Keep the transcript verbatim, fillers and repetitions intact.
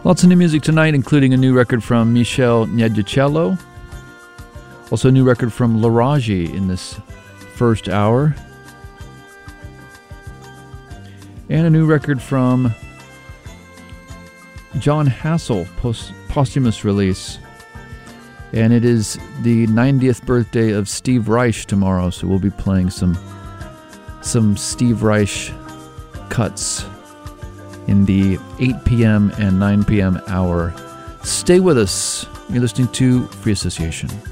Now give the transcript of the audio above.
Lots of new music tonight, including a new record from Michel Njegecello. Also a new record from Laraji in this first hour. And a new record from John Hassel, post- posthumous release. And it is the ninetieth birthday of Steve Reich tomorrow, so we'll be playing some some Steve Reich cuts in the eight p.m. and nine p.m. hour. Stay with us. You're listening to Free Association.